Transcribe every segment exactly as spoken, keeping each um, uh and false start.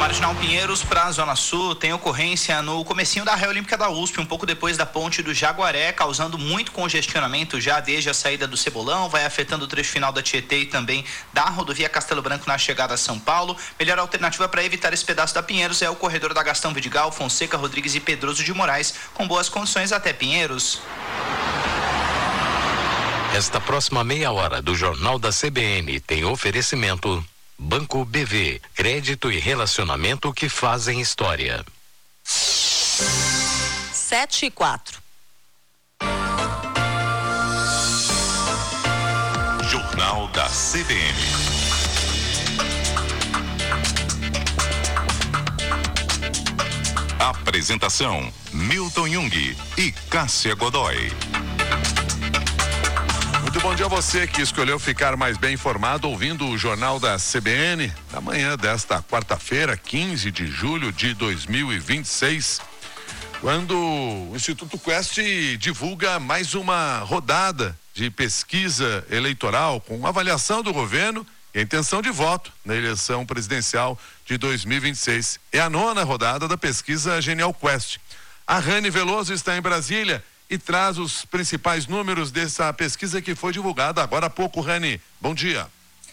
Marginal Pinheiros para a Zona Sul tem ocorrência no comecinho da Arraia Olímpica da U S P, um pouco depois da ponte do Jaguaré, causando muito congestionamento já desde a saída do Cebolão, vai afetando o trecho final da Tietê e também da rodovia Castelo Branco na chegada a São Paulo. Melhor alternativa para evitar esse pedaço da Pinheiros é o corredor da Gastão Vidigal, Fonseca, Rodrigues e Pedroso de Moraes, com boas condições até Pinheiros. Esta próxima meia hora do Jornal da C B N tem oferecimento Banco B V, crédito e relacionamento que fazem história. Sete e quatro. Jornal da C B N. Apresentação: Milton Jung e Cássia Godoy. Muito bom dia a você que escolheu ficar mais bem informado ouvindo o Jornal da C B N da manhã desta quarta-feira, quinze de julho de dois mil e vinte e seis, quando o Instituto Quest divulga mais uma rodada de pesquisa eleitoral com avaliação do governo e a intenção de voto na eleição presidencial de dois mil e vinte e seis. É a nona rodada da pesquisa Genial Quest. A Rani Veloso está em Brasília e traz os principais números dessa pesquisa que foi divulgada agora há pouco. Rani, bom dia.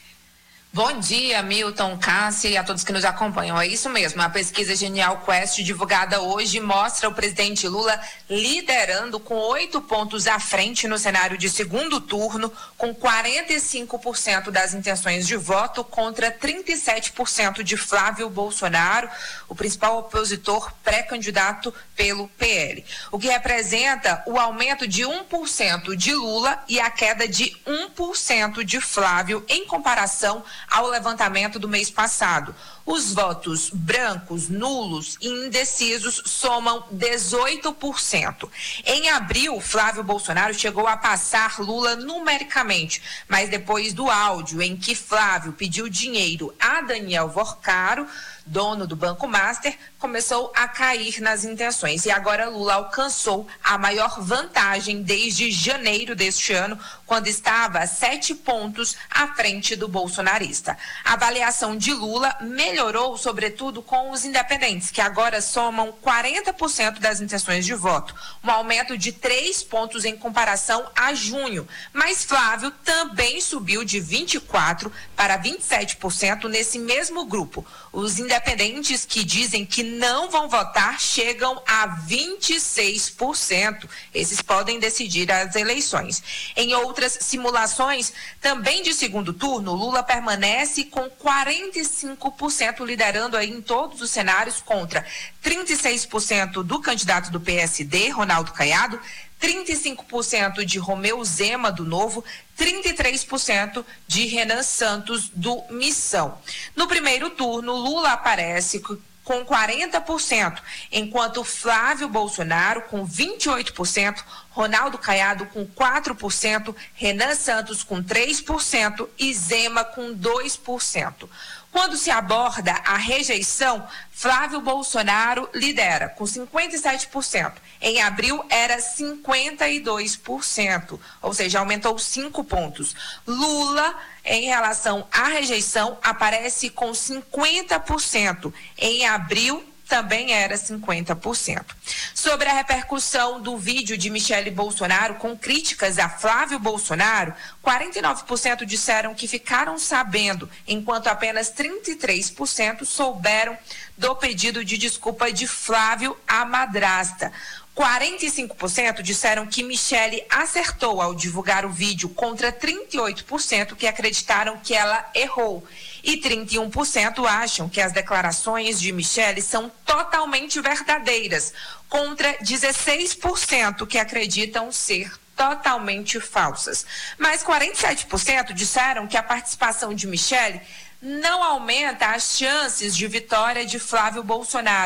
Bom dia, Milton, Cássia e a todos que nos acompanham. É isso mesmo, a pesquisa Genial Quest divulgada hoje mostra o presidente Lula liderando com oito pontos à frente no cenário de segundo turno, com quarenta e cinco por cento das intenções de voto contra trinta e sete por cento de Flávio Bolsonaro, o principal opositor pré-candidato pelo P L. O que representa o aumento de um por cento de Lula e a queda de um por cento de Flávio em comparação ao levantamento do mês passado. Os votos brancos, nulos e indecisos somam dezoito por cento. Em abril, Flávio Bolsonaro chegou a passar Lula numericamente, mas depois do áudio em que Flávio pediu dinheiro a Daniel Vorcaro, dono do Banco Master, começou a cair nas intenções. E agora Lula alcançou a maior vantagem desde janeiro deste ano, quando estava a sete pontos à frente do bolsonarista. A avaliação de Lula melhorou, sobretudo, com os independentes, que agora somam quarenta por cento das intenções de voto, um aumento de três pontos em comparação a junho. Mas Flávio também subiu de vinte e quatro por cento para vinte e sete por cento nesse mesmo grupo. Os independentes que dizem que não vão votar chegam a vinte e seis por cento. Esses podem decidir as eleições. Em outras simulações, também de segundo turno, Lula permanece com quarenta e cinco por cento, liderando aí em todos os cenários, contra trinta e seis por cento do candidato do P S D, Ronaldo Caiado, trinta e cinco por cento de Romeu Zema, do Novo, trinta e três por cento de Renan Santos, do Missão. No primeiro turno, Lula aparece com quarenta por cento, enquanto Flávio Bolsonaro com vinte e oito por cento, Ronaldo Caiado com quatro por cento, Renan Santos com três por cento e Zema com dois por cento. Quando se aborda a rejeição, Flávio Bolsonaro lidera com cinquenta e sete por cento. Em abril era cinquenta e dois por cento, ou seja, aumentou cinco pontos. Lula, em relação à rejeição, aparece com cinquenta por cento. Em abril, também era cinquenta por cento. Sobre a repercussão do vídeo de Michele Bolsonaro com críticas a Flávio Bolsonaro, quarenta e nove por cento disseram que ficaram sabendo, enquanto apenas trinta e três por cento souberam do pedido de desculpa de Flávio à madrasta. quarenta e cinco por cento disseram que Michele acertou ao divulgar o vídeo, contra trinta e oito por cento que acreditaram que ela errou. E trinta e um por cento acham que as declarações de Michele são totalmente verdadeiras, contra dezesseis por cento que acreditam ser totalmente falsas. Mas quarenta e sete por cento disseram que a participação de Michele não aumenta as chances de vitória de Flávio Bolsonaro,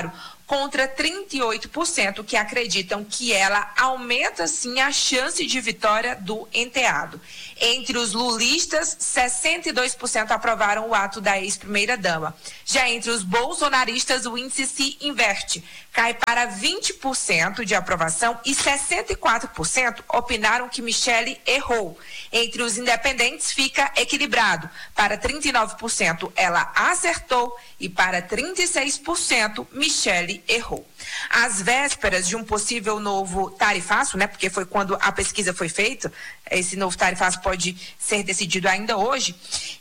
contra trinta e oito por cento que acreditam que ela aumenta sim a chance de vitória do enteado. Entre os lulistas, sessenta e dois por cento aprovaram o ato da ex-primeira-dama. Já entre os bolsonaristas, o índice se inverte, cai para vinte por cento de aprovação e sessenta e quatro por cento opinaram que Michele errou. Entre os independentes fica equilibrado. Para trinta e nove por cento ela acertou e para trinta e seis por cento Michele errou. Às vésperas de um possível novo tarifaço, né, porque foi quando a pesquisa foi feita, esse novo tarifaço pode ser decidido ainda hoje,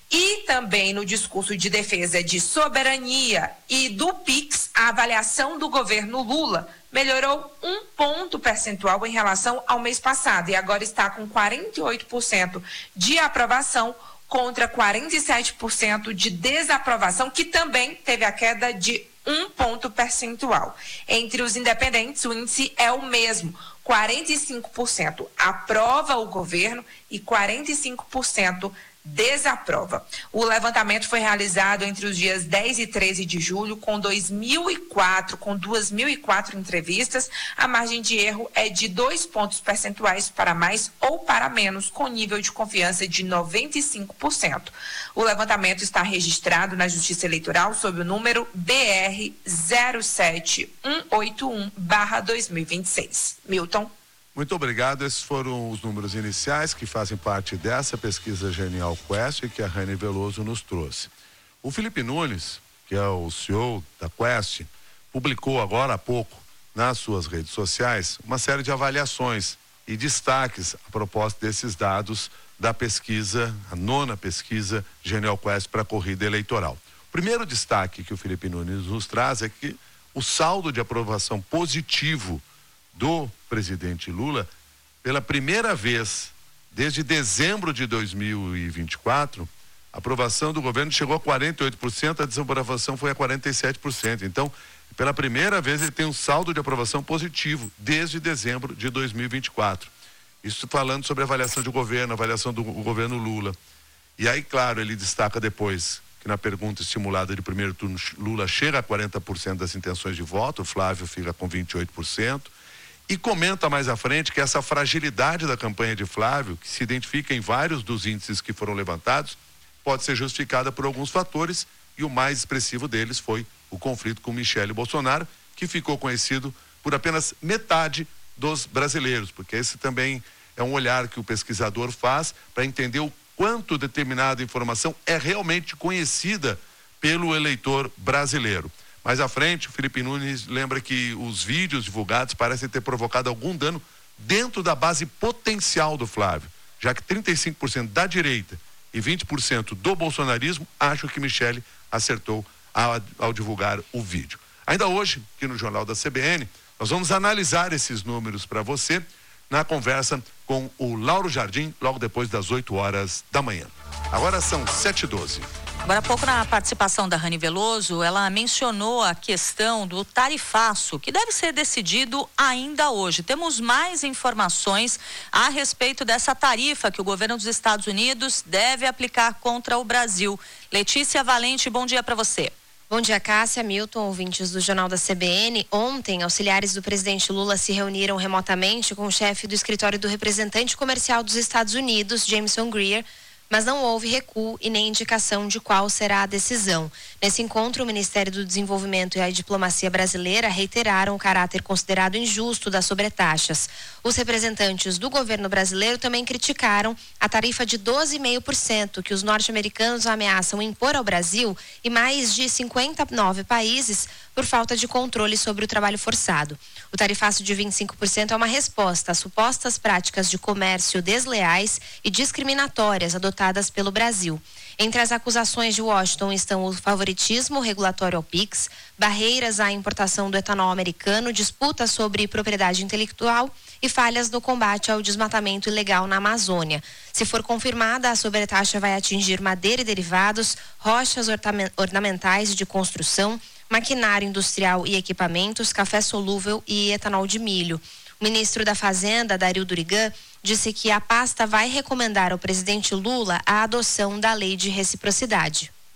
e também no discurso de defesa de soberania e do Pix, a avaliação do governo Lula melhorou um ponto percentual em relação ao mês passado e agora está com quarenta e oito por cento de aprovação contra quarenta e sete por cento de desaprovação, que também teve a queda de um ponto percentual. Entre os independentes, o índice é o mesmo, quarenta e cinco por cento aprova o governo e quarenta e cinco por cento desaprova. O levantamento foi realizado entre os dias dez e treze de julho, com dois mil e quatro, com duas mil e quatro entrevistas. A margem de erro é de dois pontos percentuais para mais ou para menos, com nível de confiança de noventa e cinco por cento. O levantamento está registrado na Justiça Eleitoral sob o número B R zero sete um oito um barra dois mil e vinte e seis. Milton. Muito obrigado. Esses foram os números iniciais que fazem parte dessa pesquisa Genial Quest que a Rani Veloso nos trouxe. O Felipe Nunes, que é o C E O da Quest, publicou agora há pouco nas suas redes sociais uma série de avaliações e destaques a propósito desses dados da pesquisa, a nona pesquisa Genial Quest para a corrida eleitoral. O primeiro destaque que o Felipe Nunes nos traz é que o saldo de aprovação positivo do presidente Lula, pela primeira vez desde dezembro de dois mil e vinte e quatro, a aprovação do governo chegou a quarenta e oito por cento, a desaprovação foi a quarenta e sete por cento. Então, pela primeira vez ele tem um saldo de aprovação positivo desde dezembro de dois mil e vinte e quatro. Isso falando sobre a avaliação de governo, a avaliação do governo Lula. E aí, claro, ele destaca depois que na pergunta estimulada de primeiro turno, Lula chega a quarenta por cento das intenções de voto, o Flávio fica com vinte e oito por cento. E comenta mais à frente que essa fragilidade da campanha de Flávio, que se identifica em vários dos índices que foram levantados, pode ser justificada por alguns fatores, e o mais expressivo deles foi o conflito com Michele Bolsonaro, que ficou conhecido por apenas metade dos brasileiros, porque esse também é um olhar que o pesquisador faz para entender o quanto determinada informação é realmente conhecida pelo eleitor brasileiro. Mais à frente, o Felipe Nunes lembra que os vídeos divulgados parecem ter provocado algum dano dentro da base potencial do Flávio, já que trinta e cinco por cento da direita e vinte por cento do bolsonarismo acham que Michele acertou ao, ao divulgar o vídeo. Ainda hoje, aqui no Jornal da C B N, nós vamos analisar esses números para você na conversa com o Lauro Jardim, logo depois das oito horas da manhã. Agora são sete e doze. Agora há pouco, na participação da Rani Veloso, ela mencionou a questão do tarifaço, que deve ser decidido ainda hoje. Temos mais informações a respeito dessa tarifa que o governo dos Estados Unidos deve aplicar contra o Brasil. Letícia Valente, bom dia para você. Bom dia, Cássia, Milton, ouvintes do Jornal da C B N. Ontem, auxiliares do presidente Lula se reuniram remotamente com o chefe do escritório do representante comercial dos Estados Unidos, Jameson Greer, mas não houve recuo e nem indicação de qual será a decisão. Nesse encontro, o Ministério do Desenvolvimento e a diplomacia brasileira reiteraram o caráter considerado injusto das sobretaxas. Os representantes do governo brasileiro também criticaram a tarifa de doze vírgula cinco por cento que os norte-americanos ameaçam impor ao Brasil e mais de cinquenta e nove países por falta de controle sobre o trabalho forçado. O tarifaço de vinte e cinco por cento é uma resposta às supostas práticas de comércio desleais e discriminatórias adotadas pelo Brasil. Entre as acusações de Washington estão o favoritismo regulatório ao Pix, barreiras à importação do etanol americano, disputas sobre propriedade intelectual e falhas no combate ao desmatamento ilegal na Amazônia. Se for confirmada, a sobretaxa vai atingir madeira e derivados, rochas ornamentais de construção, maquinário industrial e equipamentos, café solúvel e etanol de milho. O ministro da Fazenda, Dario Durigan, disse que a pasta vai recomendar ao presidente Lula a adoção da lei de reciprocidade.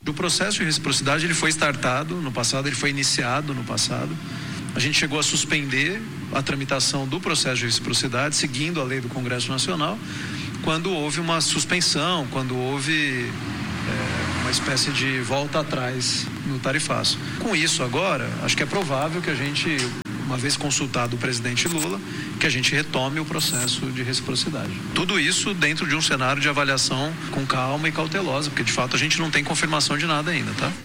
O processo de reciprocidade ele foi startado no passado, ele foi iniciado no passado. A gente chegou a suspender a tramitação do processo de reciprocidade, seguindo a lei do Congresso Nacional, quando houve uma suspensão, quando houve é, uma espécie de volta atrás no tarifaço. Com isso agora, acho que é provável que a gente, uma vez consultado o presidente Lula, que a gente retome o processo de reciprocidade. Tudo isso dentro de um cenário de avaliação com calma e cautelosa, porque de fato a gente não tem confirmação de nada ainda, tá?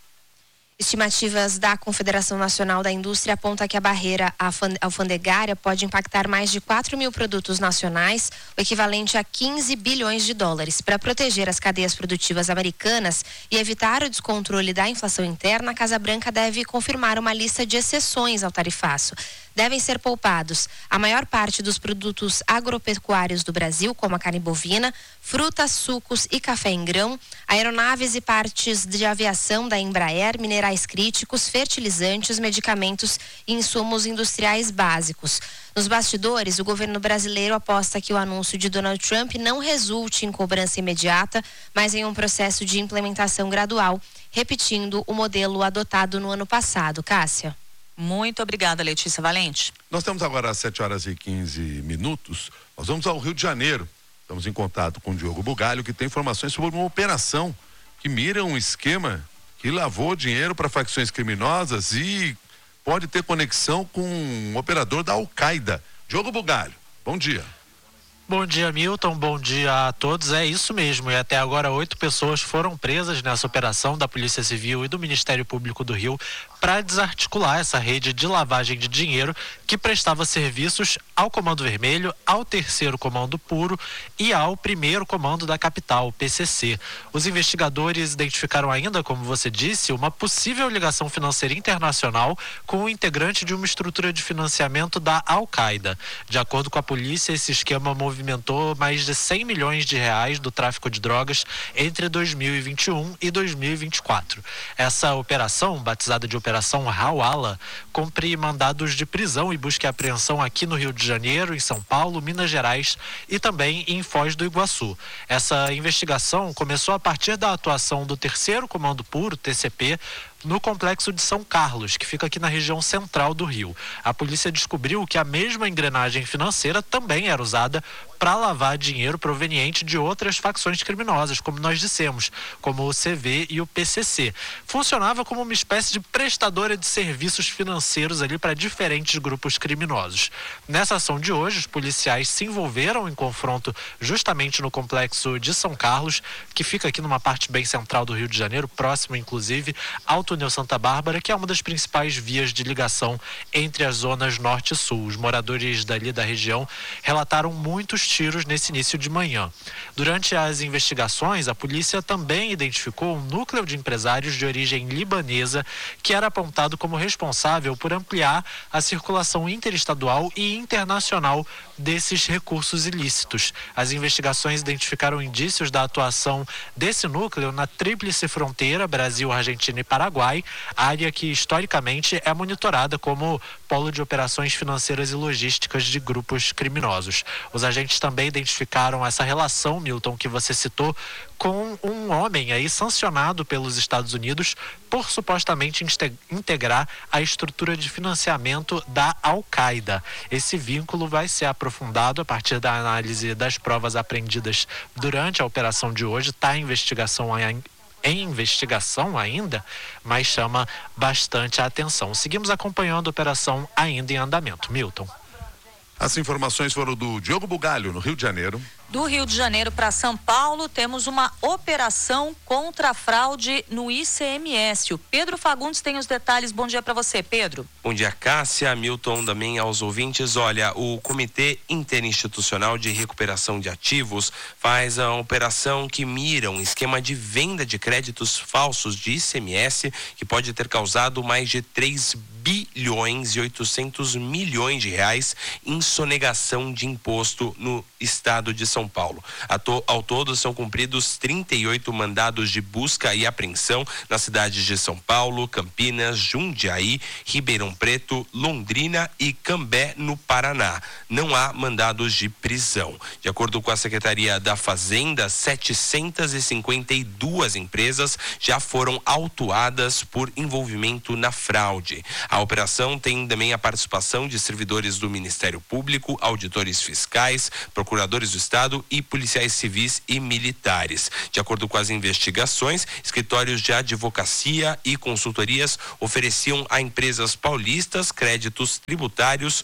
Estimativas da Confederação Nacional da Indústria apontam que a barreira alfandegária pode impactar mais de quatro mil produtos nacionais, o equivalente a quinze bilhões de dólares. Para proteger as cadeias produtivas americanas e evitar o descontrole da inflação interna, a Casa Branca deve confirmar uma lista de exceções ao tarifaço. Devem ser poupados a maior parte dos produtos agropecuários do Brasil, como a carne bovina, frutas, sucos e café em grão, aeronaves e partes de aviação da Embraer, minerais críticos, fertilizantes, medicamentos e insumos industriais básicos. Nos bastidores, o governo brasileiro aposta que o anúncio de Donald Trump não resulte em cobrança imediata, mas em um processo de implementação gradual, repetindo o modelo adotado no ano passado. Cássia. Muito obrigada, Letícia Valente. Nós temos agora às sete horas e quinze minutos. Nós vamos ao Rio de Janeiro. Estamos em contato com o Diogo Bugalho, que tem informações sobre uma operação que mira um esquema que lavou dinheiro para facções criminosas e pode ter conexão com um operador da Al-Qaeda. Diogo Bugalho, bom dia. Bom dia, Milton. Bom dia a todos. É isso mesmo. E até agora oito pessoas foram presas nessa operação da Polícia Civil e do Ministério Público do Rio para desarticular essa rede de lavagem de dinheiro que prestava serviços ao Comando Vermelho, ao Terceiro Comando Puro e ao Primeiro Comando da Capital, P C C. Os investigadores identificaram ainda, como você disse, uma possível ligação financeira internacional com o integrante de uma estrutura de financiamento da Al-Qaeda. De acordo com a polícia, esse esquema movimentou mais de cem milhões de reais do tráfico de drogas entre dois mil e vinte e um e dois mil e vinte e quatro. Essa operação, batizada de Operação Hawala, cumpre mandados de prisão e busca e apreensão aqui no Rio de Janeiro, em São Paulo, Minas Gerais e também em Foz do Iguaçu. Essa investigação começou a partir da atuação do Terceiro Comando Puro, T C P, no complexo de São Carlos, que fica aqui na região central do Rio. A polícia descobriu que a mesma engrenagem financeira também era usada para lavar dinheiro proveniente de outras facções criminosas, como nós dissemos, como o C V e o P C C. Funcionava como uma espécie de prestadora de serviços financeiros ali para diferentes grupos criminosos. Nessa ação de hoje, os policiais se envolveram em confronto justamente no complexo de São Carlos, que fica aqui numa parte bem central do Rio de Janeiro, próximo inclusive ao túnel Santa Bárbara, que é uma das principais vias de ligação entre as zonas norte e sul. Os moradores dali da região relataram muitos tiros nesse início de manhã. Durante as investigações, a polícia também identificou um núcleo de empresários de origem libanesa que era apontado como responsável por ampliar a circulação interestadual e internacional desses recursos ilícitos. As investigações identificaram indícios da atuação desse núcleo na tríplice fronteira Brasil, Argentina e Paraguai, área que historicamente é monitorada como polo de operações financeiras e logísticas de grupos criminosos. Os agentes também identificaram essa relação, Milton, que você citou, com um homem aí sancionado pelos Estados Unidos por supostamente integrar a estrutura de financiamento da Al-Qaeda. Esse vínculo vai ser aprofundado a partir da análise das provas apreendidas durante a operação de hoje. Está em investigação ainda. em investigação ainda, mas chama bastante a atenção. Seguimos acompanhando a operação ainda em andamento. Milton. As informações foram do Diogo Bugalho, no Rio de Janeiro. Do Rio de Janeiro para São Paulo, temos uma operação contra a fraude no I C M S. O Pedro Fagundes tem os detalhes. Bom dia para você, Pedro. Bom dia, Cássia, Milton, também aos ouvintes. Olha, o Comitê Interinstitucional de Recuperação de Ativos faz a operação que mira um esquema de venda de créditos falsos de I C M S que pode ter causado mais de três bilhões e oitocentos milhões de reais em sonegação de imposto no estado de São Paulo. Ao todo, são cumpridos trinta e oito mandados de busca e apreensão nas cidades de São Paulo, Campinas, Jundiaí, Ribeirão Preto, Londrina e Cambé, no Paraná. Não há mandados de prisão. De acordo com a Secretaria da Fazenda, setecentas e cinquenta e duas empresas já foram autuadas por envolvimento na fraude. A operação tem também a participação de servidores do Ministério Público, auditores fiscais, procuradores do Estado e policiais civis e militares. De acordo com as investigações, escritórios de advocacia e consultorias ofereciam a empresas paulistas créditos tributários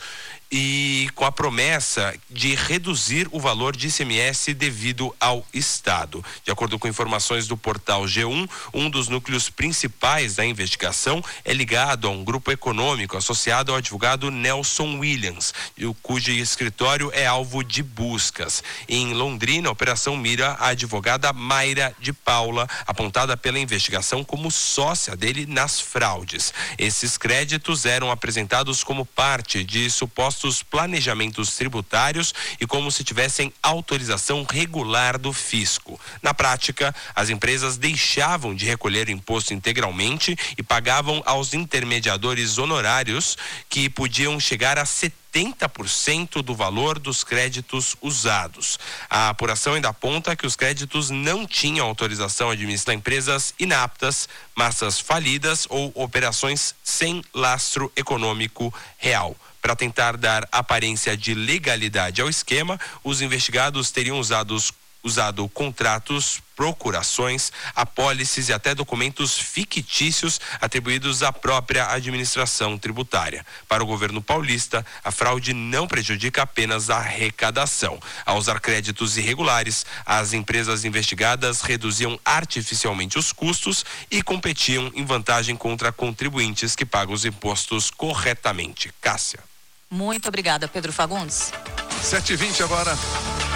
e com a promessa de reduzir o valor de I C M S devido ao Estado. De acordo com informações do portal G um, um dos núcleos principais da investigação é ligado a um grupo econômico associado ao advogado Nelson Williams, cujo escritório é alvo de buscas. Em Londrina, a operação mira a advogada Mayra de Paula, apontada pela investigação como sócia dele nas fraudes. Esses créditos eram apresentados como parte de supostos planejamentos tributários e como se tivessem autorização regular do fisco. Na prática, as empresas deixavam de recolher o imposto integralmente e pagavam aos intermediadores honorários que podiam chegar a setenta por cento do valor dos créditos usados. A apuração ainda aponta que os créditos não tinham autorização a administrar empresas inaptas, massas falidas ou operações sem lastro econômico real. Para tentar dar aparência de legalidade ao esquema, os investigados teriam usado, usado contratos, procurações, apólices e até documentos fictícios atribuídos à própria administração tributária. Para o governo paulista, a fraude não prejudica apenas a arrecadação. Ao usar créditos irregulares, as empresas investigadas reduziam artificialmente os custos e competiam em vantagem contra contribuintes que pagam os impostos corretamente. Cássia. Muito obrigada, Pedro Fagundes. sete e vinte agora.